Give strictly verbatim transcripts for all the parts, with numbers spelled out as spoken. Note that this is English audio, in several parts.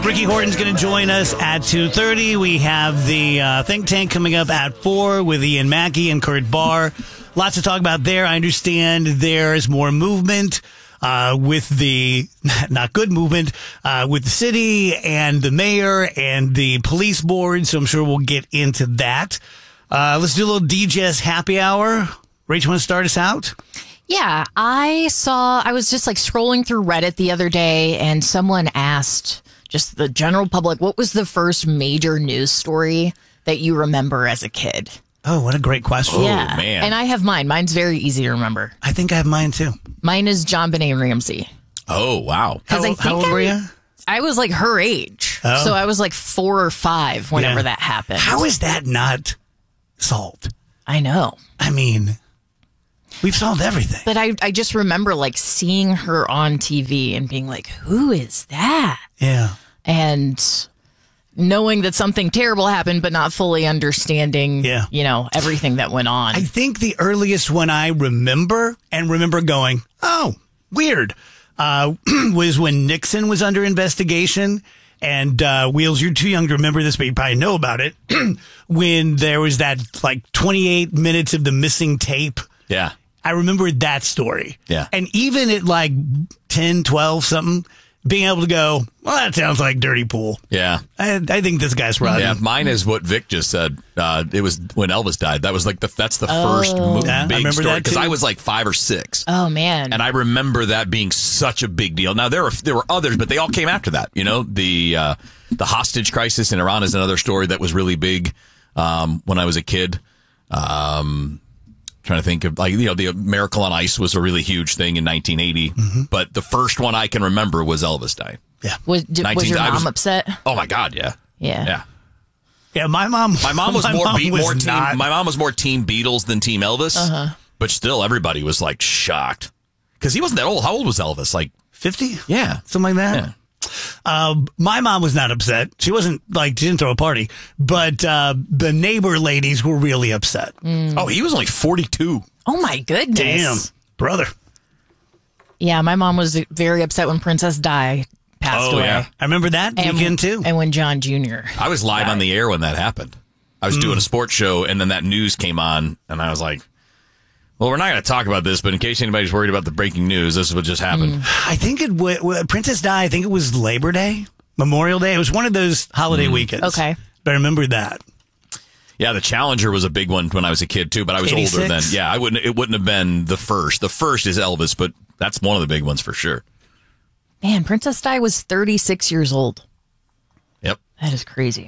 Ricky Horton's going to join us at two thirty. We have the uh, Think Tank coming up at four with Ian Mackey and Kurt Barr. Lots to talk about there. I understand there's more movement uh, with the, not good movement, uh, with the city and the mayor and the police board. So I'm sure we'll get into that. Uh, let's do a little D J S happy hour. Rach, want to start us out? Yeah, I saw, I was just like scrolling through Reddit the other day and someone asked just the general public, what was the first major news story that you remember as a kid? Oh, what a great question. Oh, yeah. man. And I have mine. Mine's very easy to remember. I think I have mine too. Mine is JonBenet Ramsey. Oh, wow. How, I think how old I, were you? I was like her age. Oh. So I was like four or five whenever Yeah. that happened. How is that not solved? I know. I mean, we've solved everything. But I, I just remember like seeing her on T V and being like, who is that? Yeah. And knowing that something terrible happened, but not fully understanding, Yeah. you know, everything that went on. I think the earliest one I remember and remember going, oh, weird, uh, was when Nixon was under investigation. And, uh, Wheels, you're too young to remember this, but you probably know about it. When there was that like twenty-eight minutes of the missing tape. Yeah. I remember that story. Yeah. And even at like ten, twelve, something, being able to go, well, that sounds like Dirty Pool. Yeah. I, I think this guy's right. Yeah, mine is what Vic just said. Uh, it was when Elvis died. That was like the that's the first mo- Yeah, I big remember story that because too. I was like five or six, oh, man. and I remember that being such a big deal. Now there were there were others, but they all came after that. You know, the uh, the hostage crisis in Iran is another story that was really big um, when I was a kid. Um, trying to think of like you know the Miracle on Ice was a really huge thing in nineteen eighty, Mm-hmm. but the first one I can remember was Elvis dying. Yeah. was, did, was nineteen your I mom was- upset? Oh my God, yeah, Yeah. yeah. Yeah, my mom. My mom was my more mom be- was more team. not. My mom was more team Beatles than team Elvis. Uh-huh. But still, everybody was like shocked because he wasn't that old. How old was Elvis? Like fifty? yeah, Something like that. yeah. Uh, my mom was not upset. She wasn't like, she didn't throw a party, but uh, the neighbor ladies were really upset. Oh, he was only forty-two. Oh, my goodness. Damn, brother. Yeah, my mom was very upset when Princess Di passed Oh, away. yeah. I remember that And, weekend too. and when John Junior I was live on the air when that happened. I was doing a sports show, and then that news came on, and I was like, "Well, we're not going to talk about this, but in case anybody's worried about the breaking news, this is what just happened." I think it w- w- Princess Di, I think it was Labor Day, Memorial Day. It was one of those holiday weekends. Okay. But I remember that. Yeah, the Challenger was a big one when I was a kid too, but I was eighty-six? older then. Yeah, I wouldn't. It wouldn't have been the first. The first is Elvis, but that's one of the big ones for sure. Man, Princess Di was thirty-six years old. Yep. That is crazy.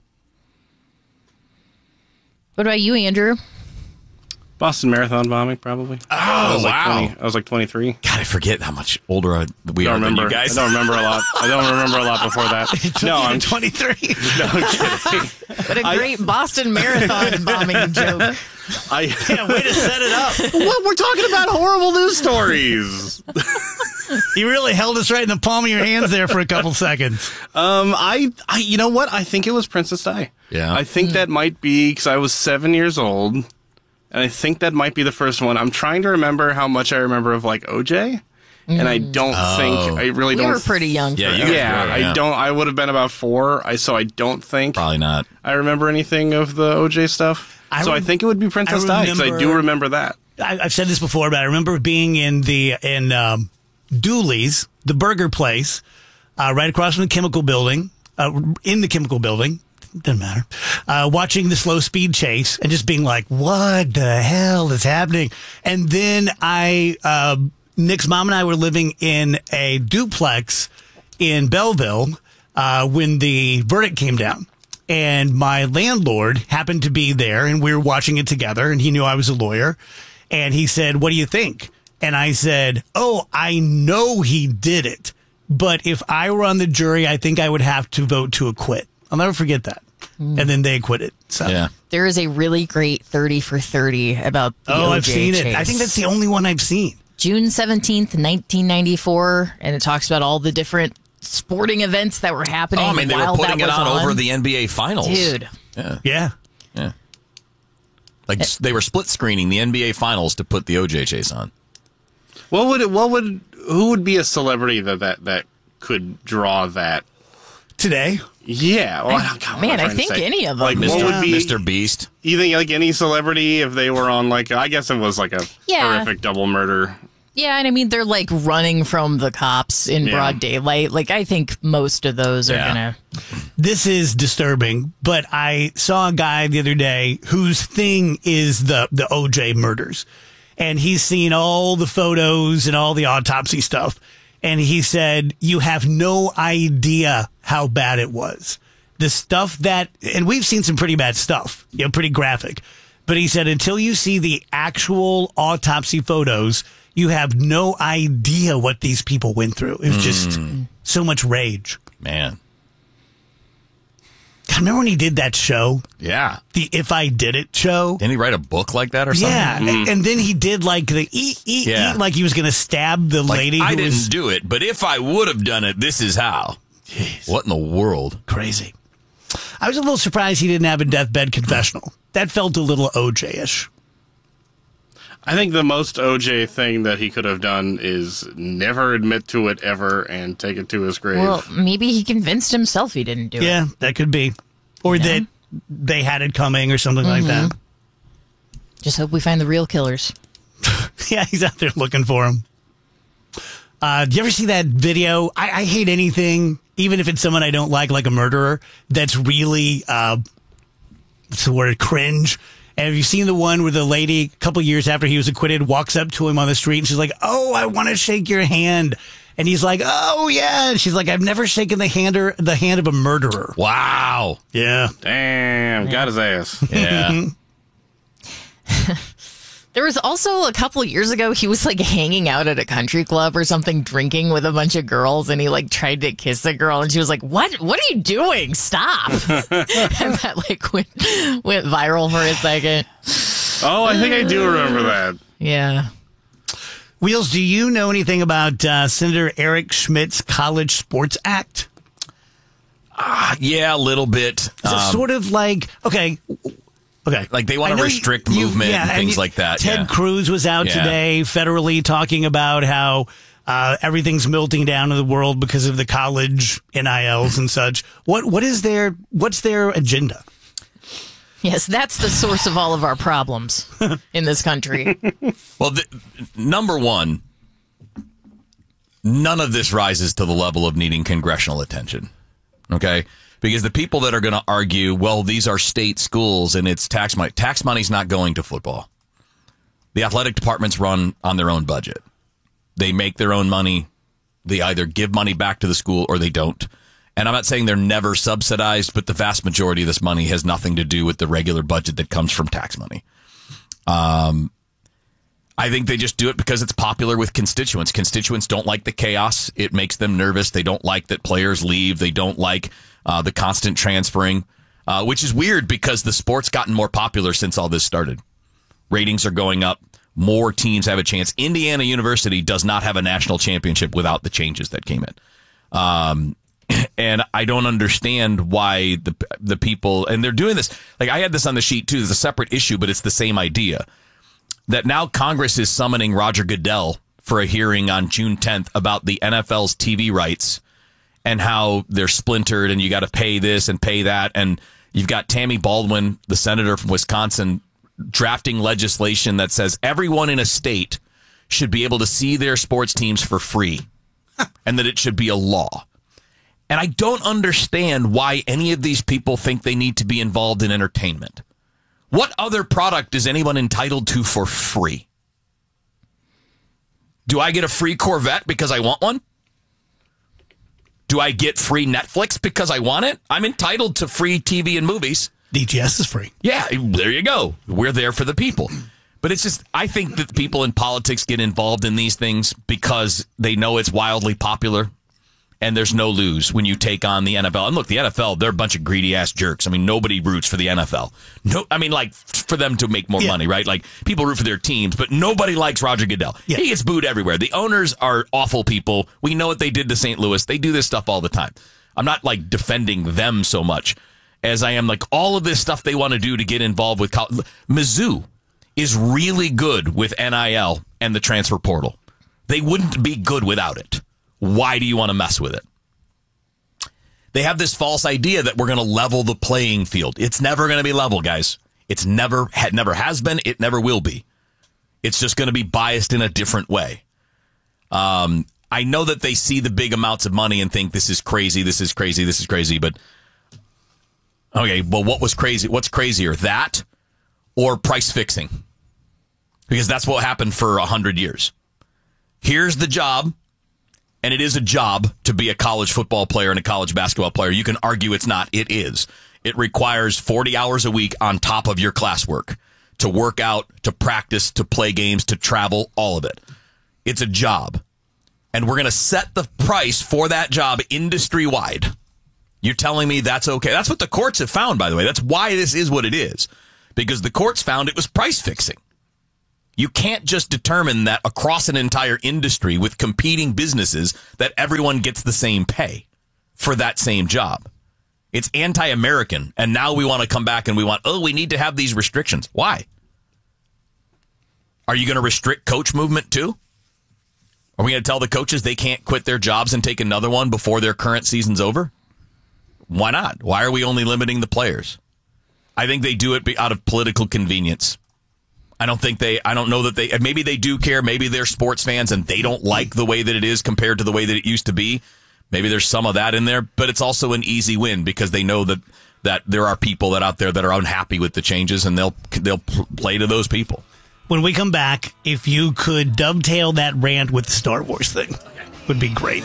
What about you, Andrew? Boston Marathon bombing, probably. I Oh was like wow! twenty, I was like twenty-three. God, I forget how much older I, we I are don't than remember. you guys. I don't remember a lot. I don't remember a lot before that. No, I'm twenty-three. no, I'm kidding. What a great Boston Marathon bombing joke. I, Yeah, way to set it up. what, we're talking about horrible news stories. You really held us right in the palm of your hands there for a couple seconds. Um, I, I, you know what? I think it was Princess Di. Yeah. I think that might be because I was seven years old, and I think that might be the first one. I'm trying to remember how much I remember of like O J, and I don't think I really We don't. were pretty young. Yeah, for you that. guys yeah, were, I yeah. don't. I would have been about four. I so I don't think Probably not. I remember anything of the O J stuff. I so I rem- think it would be Princess I Di because I do remember- remember that. I, I've said this before, but I remember being in the in um, Dooley's, the burger place, uh, right across from the chemical building, uh, in the chemical building. Doesn't matter. Uh, watching the slow speed chase and just being like, what the hell is happening? And then I, uh, Nick's mom and I were living in a duplex in Belleville, uh, when the verdict came down. And my landlord happened to be there and we were watching it together and he knew I was a lawyer. And he said, what do you think? And I said, oh, I know he did it. But if I were on the jury, I think I would have to vote to acquit. I'll never forget that. And then they acquitted. So. Yeah. There is a really great thirty for thirty about the Oh, O J I've seen chase. it. I think that's the only one I've seen. June seventeenth, nineteen ninety-four, and it talks about all the different sporting events that were happening Oh, I mean, they were while putting that it was on, on over the N B A Finals. Dude. Yeah. Yeah. Yeah. Like they were split screening the N B A Finals to put the O J chase on. What would it, what would who would be a celebrity that that, that could draw that? today. Yeah, well, God, what am Man, I trying to think say? any of them. Like, what Mister would be Mister Beast. You think like any celebrity if they were on like I guess it was like a Yeah. horrific double murder. Yeah, and I mean, they're like running from the cops in Yeah. broad daylight. Like, I think most of those are Yeah. going This is disturbing, but I saw a guy the other day whose thing is the, the O J murders. And he's seen all the photos and all the autopsy stuff. And he said, you have no idea how bad it was. The stuff that, and we've seen some pretty bad stuff, you know, pretty graphic. But he said, until you see the actual autopsy photos, you have no idea what these people went through. It was just so much rage. Man. God, remember when he did that show? Yeah. The If I Did It show? Didn't he write a book like that or something? Yeah. And, and then he did like the eat, eat, Yeah. eat, like he was going to stab the Like, lady I who didn't was do it, but if I would have done it, this is how. Jeez. What in the world? Crazy. I was a little surprised he didn't have a deathbed confessional. That felt a little O J-ish. I think the most O J thing that he could have done is never admit to it ever and take it to his grave. Well, maybe he convinced himself he didn't do it. Yeah, that could be. Or Yeah. that they had it coming or something like that. Just hope we find the real killers. Yeah, he's out there looking for him. Uh, do you ever see that video? I, I hate anything, even if it's someone I don't like, like a murderer, that's really, uh, what's the word, cringe. And have you seen the one where the lady, a couple years after he was acquitted, walks up to him on the street and she's like, oh, I want to shake your hand. And he's like, oh, yeah. And she's like, I've never shaken the hand, or, the hand of a murderer. Wow. Yeah. Damn, got his ass. Yeah. There was also a couple years ago, he was like hanging out at a country club or something, drinking with a bunch of girls, and he like tried to kiss the girl, and she was like, "What? What are you doing? Stop!" And that like went went viral for a second. Oh, I think I do remember that. Yeah. Wheels, do you know anything about uh, Senator Eric Schmidt's College Sports Act? Yeah, a little bit. Is it Um, sort of like, okay, okay. Like they want I to know restrict you- movement yeah, and things you- like that. Ted yeah. Cruz was out Yeah. today federally talking about how uh, everything's melting down in the world because of the college N I Ls and such. What what is their what's their agenda? Yes, that's the source of all of our problems in this country. Well, the, number one, none of this rises to the level of needing congressional attention. Okay? Because the people that are going to argue, well, these are state schools and it's tax money. Tax money's not going to football. The athletic departments run on their own budget. They make their own money. They either give money back to the school or they don't. And I'm not saying they're never subsidized, but the vast majority of this money has nothing to do with the regular budget that comes from tax money. Um, I think they just do it because it's popular with constituents. Constituents don't like the chaos. It makes them nervous. They don't like that players leave. They don't like uh, the constant transferring, uh, which is weird because the sport's gotten more popular since all this started. Ratings are going up. More teams have a chance. Indiana University does not have a national championship without the changes that came in. Um, and I don't understand why the the people, and they're doing this. Like I had this on the sheet too. There's a separate issue, but it's the same idea. That now Congress is summoning Roger Goodell for a hearing on June tenth about the N F L's T V rights and how they're splintered and you got to pay this and pay that. And you've got Tammy Baldwin, the senator from Wisconsin, drafting legislation that says everyone in a state should be able to see their sports teams for free and that it should be a law. And I don't understand why any of these people think they need to be involved in entertainment. What other product is anyone entitled to for free? Do I get a free Corvette because I want one? Do I get free Netflix because I want it? I'm entitled to free T V and movies. D G S is free. Yeah, there you go. We're there for the people. But it's just, I think that people in politics get involved in these things because they know it's wildly popular. And there's no lose when you take on the N F L. And look, the N F L, they're a bunch of greedy ass jerks. I mean, nobody roots for the N F L. No, I mean, like, for them to make more yeah. money, right? Like, people root for their teams, but nobody likes Roger Goodell. Yeah. He gets booed everywhere. The owners are awful people. We know what they did to Saint Louis. They do this stuff all the time. I'm not, like, defending them so much as I am, like, all of this stuff they want to do to get involved with college. Mizzou is really good with N I L and the transfer portal. They wouldn't be good without it. Why do you want to mess with it? They have this false idea that we're going to level the playing field. It's never going to be level, guys. It's never, it never has been. It never will be. It's just going to be biased in a different way. Um, I know that they see the big amounts of money and think this is crazy, this is crazy, this is crazy. But, okay, well, what was crazy? What's crazier, that or price fixing? Because that's what happened for one hundred years. Here's the job, and it is a job to be a college football player and a college basketball player. You can argue it's not. It is. It requires forty hours a week on top of your classwork to work out, to practice, to play games, to travel, all of it. It's a job. And we're going to set the price for that job industry-wide. You're telling me that's okay? That's what the courts have found, by the way. That's why this is what it is. Because the courts found it was price fixing. You can't just determine that across an entire industry with competing businesses that everyone gets the same pay for that same job. It's anti-American. And now we want to come back and we want, oh, we need to have these restrictions. Why? Are you going to restrict coach movement too? Are we going to tell the coaches they can't quit their jobs and take another one before their current season's over? Why not? Why are we only limiting the players? I think they do it out of political convenience. I don't think they, I don't know that they, maybe they do care. Maybe they're sports fans and they don't like the way that it is compared to the way that it used to be. Maybe there's some of that in there, but it's also an easy win because they know that, that there are people that out there that are unhappy with the changes and they'll, they'll play to those people. When we come back, if you could dovetail that rant with the Star Wars thing, would be great.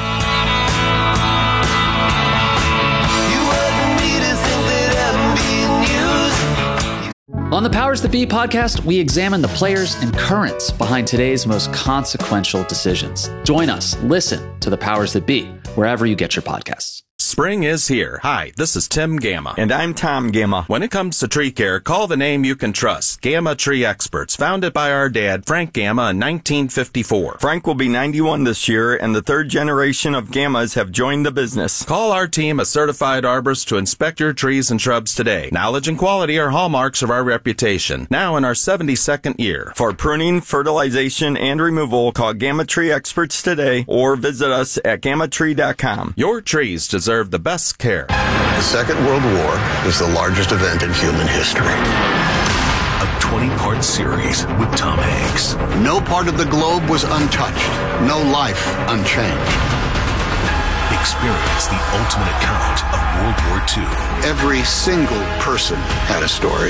On the Powers That Be podcast, we examine the players and currents behind today's most consequential decisions. Join us. Listen to the Powers That Be wherever you get your podcasts. Spring is here. Hi, this is Tim Gamma. And I'm Tom Gamma. When it comes to tree care, call the name you can trust. Gamma Tree Experts, founded by our dad, Frank Gamma, in nineteen fifty-four. Frank will be ninety-one this year, and the third generation of Gammas have joined the business. Call our team of certified arborists to inspect your trees and shrubs today. Knowledge and quality are hallmarks of our reputation. Now in our seventy-second year. For pruning, fertilization, and removal, call Gamma Tree Experts today or visit us at gamma tree dot com. Your trees deserve the best care. The Second World War is the largest event in human history. A twenty-part series with Tom Hanks. No part of the globe was untouched. No life unchanged. Experience the ultimate account of World War Two. Every single person had a story.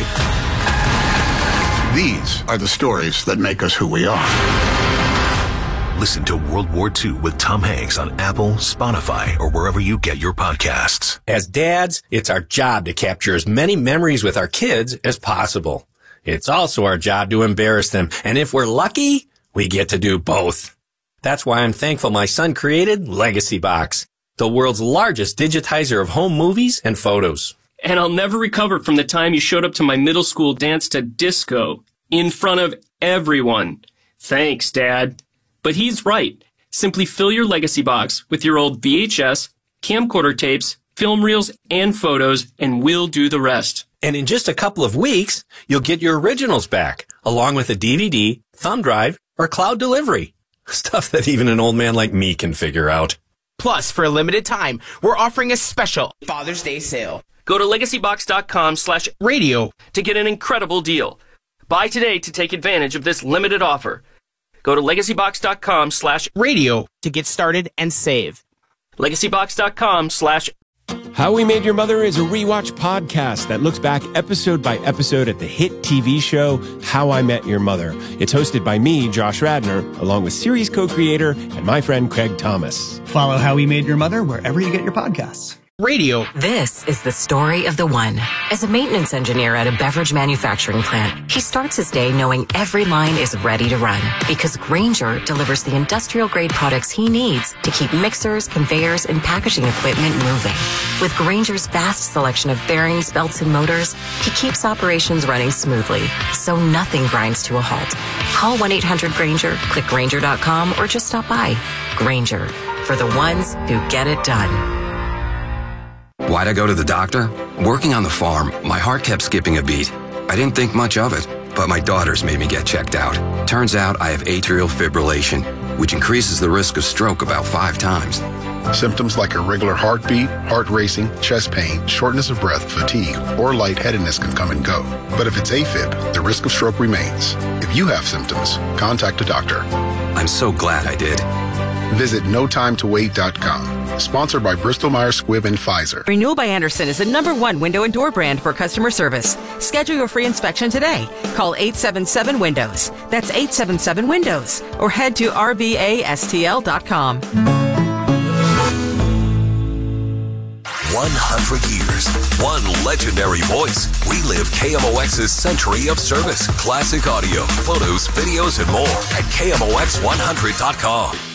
These are the stories that make us who we are. Listen to World War Two with Tom Hanks on Apple, Spotify, or wherever you get your podcasts. As dads, it's our job to capture as many memories with our kids as possible. It's also our job to embarrass them. And if we're lucky, we get to do both. That's why I'm thankful my son created Legacy Box, the world's largest digitizer of home movies and photos. And I'll never recover from the time you showed up to my middle school dance to disco in front of everyone. Thanks, Dad. But he's right. Simply fill your Legacy Box with your old V H S, camcorder tapes, film reels, and photos, and we'll do the rest. And in just a couple of weeks, you'll get your originals back, along with a D V D, thumb drive, or cloud delivery. Stuff that even an old man like me can figure out. Plus, for a limited time, we're offering a special Father's Day sale. Go to legacybox.com slash radio to get an incredible deal. Buy today to take advantage of this limited offer. Go to legacybox.com slash radio to get started and save. legacybox.com slash How We Made Your Mother is a rewatch podcast that looks back episode by episode at the hit T V show How I Met Your Mother. It's hosted by me, Josh Radnor, along with series co-creator and my friend Craig Thomas. Follow How We Made Your Mother wherever you get your podcasts. Radio. This is the story of the one. As a maintenance engineer at a beverage manufacturing plant, he starts his day knowing every line is ready to run because Grainger delivers the industrial-grade products he needs to keep mixers, conveyors, and packaging equipment moving. With Grainger's vast selection of bearings, belts, and motors, he keeps operations running smoothly, so nothing grinds to a halt. Call one eight hundred Grainger, click Grainger dot com, or just stop by. Grainger, for the ones who get it done. Why'd I go to the doctor? Working on the farm, my heart kept skipping a beat. I didn't think much of it, but my daughters made me get checked out. Turns out I have atrial fibrillation, which increases the risk of stroke about five times. Symptoms like irregular heartbeat, heart racing, chest pain, shortness of breath, fatigue, or lightheadedness can come and go. But if it's AFib, the risk of stroke remains. If you have symptoms, contact a doctor. I'm so glad I did. Visit no time to wait dot com. Sponsored by Bristol-Myers Squibb and Pfizer. Renewal by Andersen is the number one window and door brand for customer service. Schedule your free inspection today. Call eight seven seven Windows. That's eight seven seven Windows. Or head to R B A S T L dot com. one hundred years, one legendary voice. We live K M O X's century of service. Classic audio, photos, videos, and more at K M O X one hundred dot com.